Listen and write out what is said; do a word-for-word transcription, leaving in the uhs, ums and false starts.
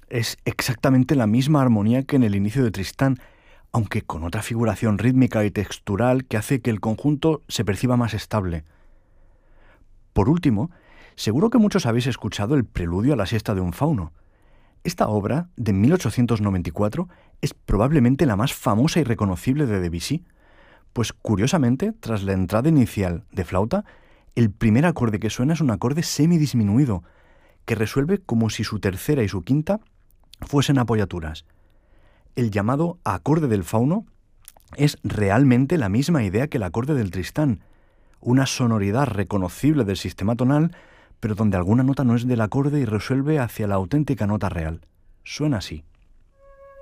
Es exactamente la misma armonía que en el inicio de Tristán, aunque con otra figuración rítmica y textural que hace que el conjunto se perciba más estable. Por último, seguro que muchos habéis escuchado el Preludio a la siesta de un fauno. Esta obra, de mil ochocientos noventa y cuatro, es probablemente la más famosa y reconocible de Debussy, pues curiosamente, tras la entrada inicial de flauta, el primer acorde que suena es un acorde semidisminuido, que resuelve como si su tercera y su quinta fuesen apoyaturas. El llamado acorde del fauno es realmente la misma idea que el acorde del Tristán, una sonoridad reconocible del sistema tonal, pero donde alguna nota no es del acorde y resuelve hacia la auténtica nota real. Suena así.